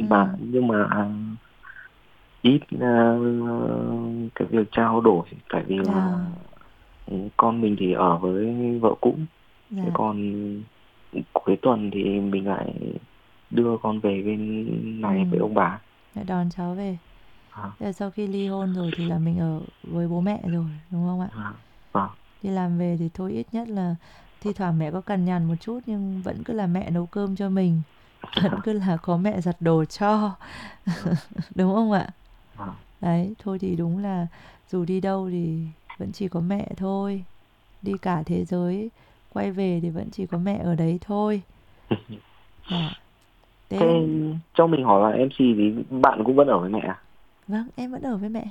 bạn, nhưng mà ít cái việc trao đổi, tại vì là Dạ. con mình thì ở với vợ cũ, thế Dạ. còn cuối tuần thì mình lại đưa con về bên này với ông bà. Lại đón cháu về. À, Thế là sau khi ly hôn rồi thì là mình ở với bố mẹ rồi, đúng không ạ? à, vâng. Đi làm về thì thôi ít nhất là thi thoảng mẹ có cằn nhằn một chút nhưng vẫn cứ là mẹ nấu cơm cho mình, vẫn cứ là có mẹ giặt đồ cho, Vâng, đúng không ạ? vâng. Đấy, thôi thì đúng là dù đi đâu thì vẫn chỉ có mẹ thôi, đi cả thế giới quay về thì vẫn chỉ có mẹ ở đấy thôi. Dạ. Thế Thế cho mình hỏi là MC thì bạn cũng vẫn ở với mẹ à? vâng, em vẫn ở với mẹ.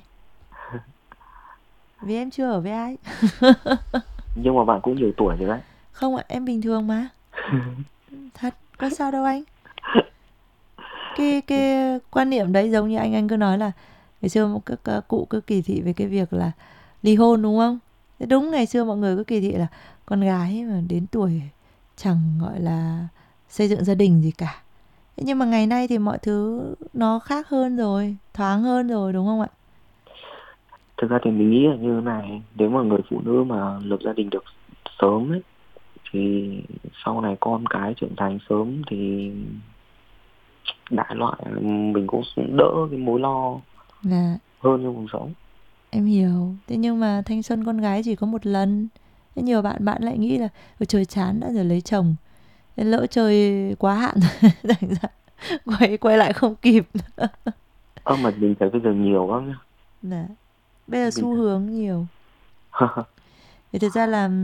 Vì em chưa ở với ai. Nhưng mà bạn cũng nhiều tuổi rồi đấy. Không ạ, em bình thường mà. Thật, có sao đâu anh. Cái quan niệm đấy giống như anh cứ nói là ngày xưa các cụ cứ kỳ thị về cái việc là ly hôn đúng không? Thế đúng, ngày xưa mọi người cứ kỳ thị là con gái mà đến tuổi chẳng gọi là xây dựng gia đình gì cả. Thế nhưng mà ngày nay thì mọi thứ nó khác hơn rồi, thoáng hơn rồi, đúng không ạ? Thực ra thì mình nghĩ là như thế này, nếu mà người phụ nữ mà lập gia đình được sớm ấy, thì sau này con cái trưởng thành sớm thì đại loại mình cũng đỡ cái mối lo Là hơn trong cuộc sống. em hiểu. Thế nhưng mà thanh xuân con gái chỉ có một lần. Thế nhiều bạn bạn lại nghĩ là "Ôi trời, chán đã rồi lấy chồng. Thế lỡ chơi quá hạn rồi thành ra quay lại không kịp." Mà mình thấy bây giờ nhiều lắm nhá. Dạ. Bây giờ Mình xu hướng nhiều. Thì thực ra là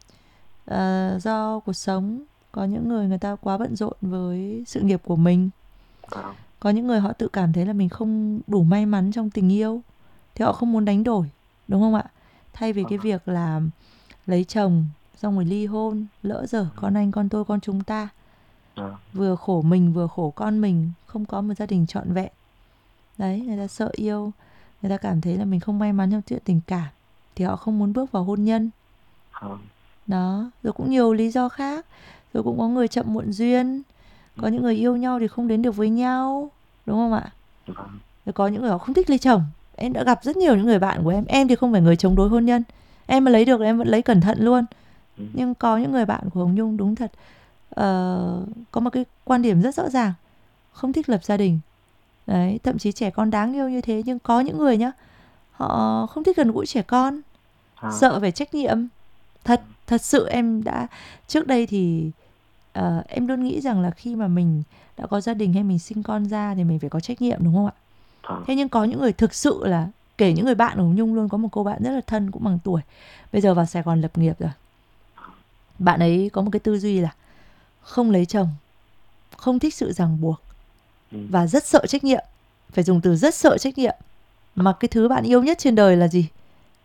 do cuộc sống, có những người người ta quá bận rộn với sự nghiệp của mình. Vâng, Có những người họ tự cảm thấy là mình không đủ may mắn trong tình yêu thì họ không muốn đánh đổi, đúng không ạ? Thay vì vâng, cái việc là lấy chồng xong rồi ly hôn, lỡ dở con anh con tôi con chúng ta, vâng, vừa khổ mình vừa khổ con mình, không có một gia đình trọn vẹn. Đấy, người ta sợ yêu, người ta cảm thấy là mình không may mắn trong chuyện tình cảm thì họ không muốn bước vào hôn nhân. vâng. Đó, rồi cũng nhiều lý do khác. Rồi cũng có người chậm muộn duyên, Ừ, có những người yêu nhau thì không đến được với nhau, đúng không ạ? vâng. Rồi có những người họ không thích lấy chồng. Em đã gặp rất nhiều những người bạn của em thì không phải người chống đối hôn nhân. Em mà lấy được em vẫn lấy cẩn thận luôn. Ừ, Nhưng có những người bạn của Hồng Nhung đúng thật, có một cái quan điểm rất rõ ràng, không thích lập gia đình. Đấy, thậm chí trẻ con đáng yêu như thế nhưng có những người nhá, họ không thích gần gũi trẻ con, à, sợ về trách nhiệm. Thật sự em đã trước đây thì em luôn nghĩ rằng là khi mà mình đã có gia đình hay mình sinh con ra thì mình phải có trách nhiệm, đúng không ạ? vâng. Thế nhưng có những người thực sự là, kể những người bạn của Hồng Nhung luôn, có một cô bạn rất là thân cũng bằng tuổi, bây giờ vào Sài Gòn lập nghiệp rồi. Bạn ấy có một cái tư duy là không lấy chồng, không thích sự ràng buộc Ừ, và rất sợ trách nhiệm. Phải dùng từ rất sợ trách nhiệm. Mà cái thứ bạn yêu nhất trên đời là gì?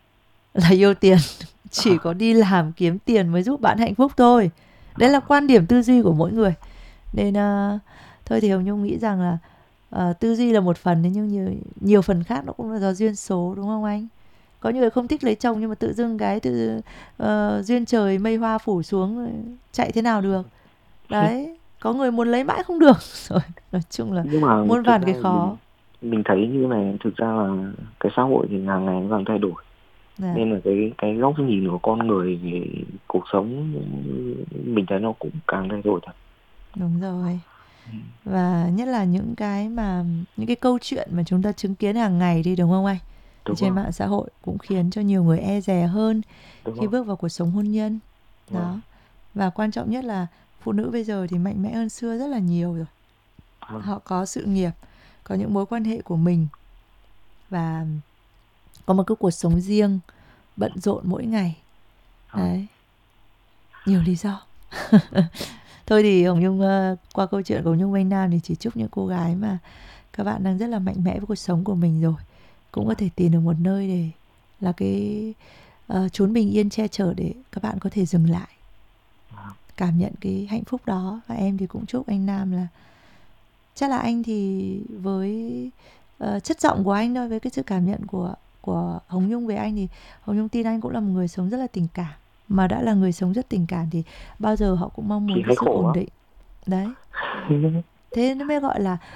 Là yêu tiền. Chỉ có đi làm kiếm tiền mới giúp bạn hạnh phúc thôi. Đấy là quan điểm tư duy của mỗi người. Nên thôi thì Hồng Nhung nghĩ rằng là tư duy là một phần, nhưng nhiều phần khác nó cũng là do duyên số, đúng không anh? Có những người không thích lấy chồng nhưng mà tự dưng cái duyên trời mây hoa phủ xuống, chạy thế nào được. Đấy, có người muốn lấy mãi không được. Rồi, nói chung là nhưng mà muôn thực vàn ra cái là mình khó. mình thấy như này, thực ra là cái xã hội thì hàng ngày nó càng thay đổi, Dạ, nên là cái góc nhìn của con người về cuộc sống mình thấy nó cũng càng thay đổi thật. đúng rồi. Ừ, Và nhất là những cái câu chuyện mà chúng ta chứng kiến hàng ngày đi, đúng không anh? Thì đúng trên rồi, mạng xã hội cũng khiến cho nhiều người e dè hơn đúng khi rồi. bước vào cuộc sống hôn nhân. Vâng, Đó. Và quan trọng nhất là phụ nữ bây giờ thì mạnh mẽ hơn xưa rất là nhiều rồi. vâng, Họ có sự nghiệp, có những mối quan hệ của mình và có một cái cuộc sống riêng, bận rộn mỗi ngày. vâng. Đấy, nhiều lý do. Thôi thì Hồng Nhung qua câu chuyện của Hồng Nhung Anh Nam thì chỉ chúc những cô gái mà các bạn đang rất là mạnh mẽ với cuộc sống của mình rồi cũng có thể tìm được một nơi để là cái chốn bình yên che chở để các bạn có thể dừng lại, Vâng. cảm nhận cái hạnh phúc đó. Và em thì cũng chúc anh Nam là, chắc là anh thì với chất giọng của anh thôi, với cái sự cảm nhận của Hồng Nhung về anh thì Hồng Nhung tin anh cũng là một người sống rất là tình cảm. Mà đã là người sống rất tình cảm thì bao giờ họ cũng mong Chị muốn cái hay sự khổ ổn lắm. định. Đấy, thế nó mới gọi là